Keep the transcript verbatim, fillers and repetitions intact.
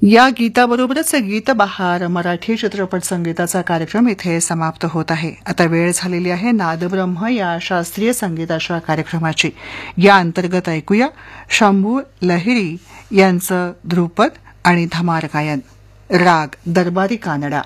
या गीताबरोबरच गीत बहार मराठी चित्रपट संगीताचा कार्यक्रम इथे समाप्त होत आहे. आता वेळ झालेली आहे नादब्रह्म या शास्त्रीय संगीताच्या कार्यक्रमाची. या अंतर्गत ऐकूया शंभू लहिरी यांचं ध्रुपद आणि धमार गायन. राग दरबारी कानडा.